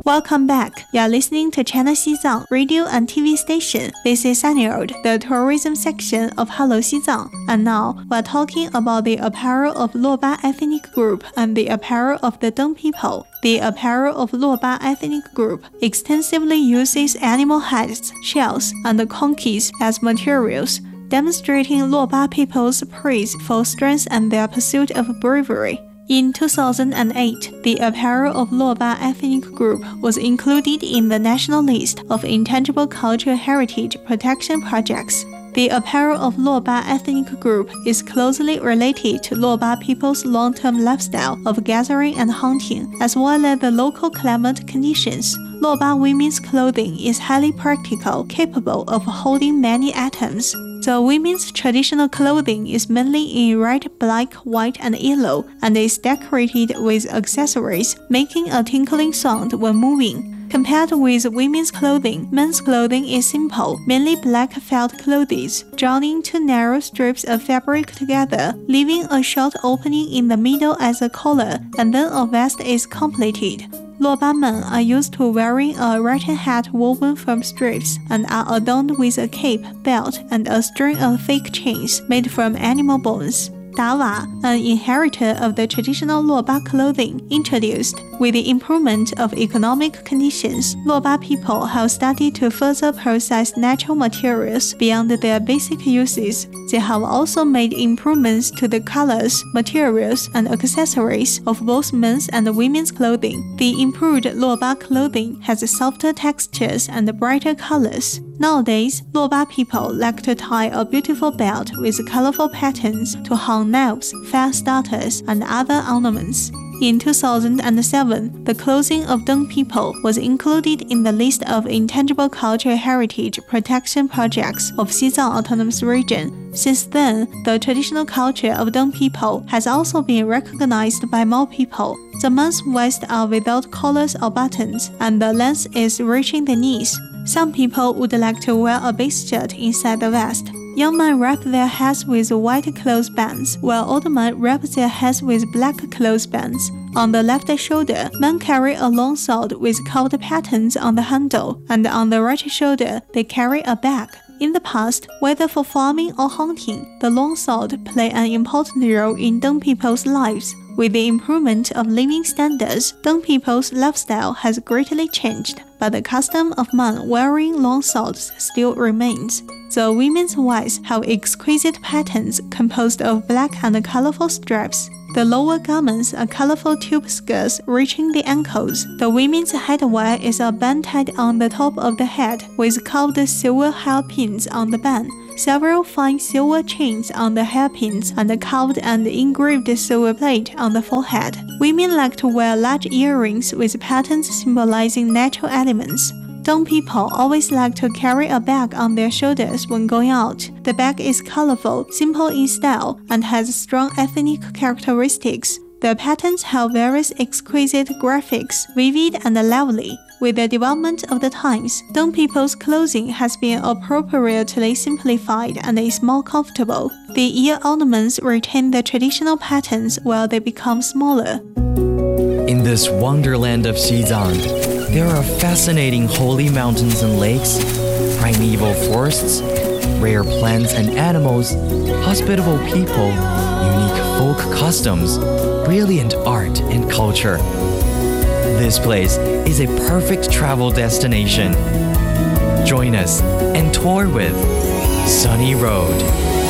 Welcome back. You are listening to China Xizang radio and TV station. This is Sunnyroad, the tourism section of Hello Xizang. And now, we're talking about the apparel of Luoba ethnic group and the apparel of the Deng people. The apparel of Luoba ethnic group extensively uses animal heads, shells, and conchs as materials, demonstrating Luoba people's praise for strength and their pursuit of bravery. In 2008, the apparel of Luoba ethnic group was included in the national list of intangible cultural heritage protection projects. The apparel of Luoba ethnic group is closely related to Luoba people's long-term lifestyle of gathering and hunting, as well as the local climate conditions. Luoba women's clothing is highly practical, capable of holding many items. The women's traditional clothing is mainly in red, black, white, and yellow, and is decorated with accessories, making a tinkling sound when moving. Compared with women's clothing, men's clothing is simple, mainly black felt clothes, drawn into narrow strips of fabric together, leaving a short opening in the middle as a collar, and then a vest is completed. Luoba men are used to wearing a rattan hat woven from strips and are adorned with a cape, belt, and a string of fake chains made from animal bones. Dawa, an inheritor of the traditional Luoba clothing, introduced. With the improvement of economic conditions, Luoba people have started to further process natural materials beyond their basic uses. They have also made improvements to the colors, materials, and accessories of both men's and women's clothing. The improved Luoba clothing has softer textures and brighter colors. Nowadays, Luoba people like to tie a beautiful belt with colorful patterns to hang knives, fire starters, and other ornaments. In 2007, the clothing of Deng people was included in the list of intangible cultural heritage protection projects of Xizang Autonomous Region. Since then, the traditional culture of Deng people has also been recognized by more people. The men's vests are without collars or buttons, and the length is reaching the knees. Some people would like to wear a base shirt inside the vest. Young men wrap their heads with white clothes bands, while old men wrap their heads with black clothes bands. On the left shoulder, men carry a long sword with carved patterns on the handle, and on the right shoulder, they carry a bag. In the past, whether for farming or hunting, the long sword played an important role in Deng people's lives. With the improvement of living standards, Deng people's lifestyle has greatly changed, but the custom of men wearing long swords still remains. The women's vests have exquisite patterns composed of black and colorful stripes. The lower garments are colorful tube skirts reaching the ankles. The women's headwear is a band tied on the top of the head with carved silver hairpins on the band. Several fine silver chains on the hairpins and carved and engraved silver plate on the forehead. Women like to wear large earrings with patterns symbolizing natural elements. Deng people always like to carry a bag on their shoulders when going out. The bag is colorful, simple in style, and has strong ethnic characteristics. The patterns have various exquisite graphics, vivid and lively. With the development of the times, Deng people's clothing has been appropriately simplified and is more comfortable. The ear ornaments retain the traditional patterns while they become smaller. In this wonderland of Xizang, there are fascinating holy mountains and lakes, primeval forests, rare plants and animals, hospitable people, unique folk customs, brilliant art and culture. This place is a perfect travel destination. Join us and tour with Sunny Road.